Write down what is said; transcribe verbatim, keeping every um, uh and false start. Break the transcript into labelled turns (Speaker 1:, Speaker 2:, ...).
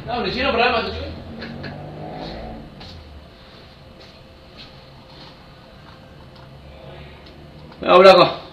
Speaker 1: Tahu di sini berapa tuh cuy? Ya udah kok.